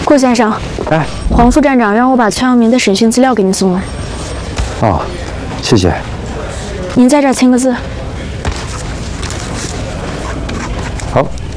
顾先生， 哎， 黄副站长让我把崔阳明的审讯资料给您送来。 哦，谢谢。 您在这儿签个字。 好。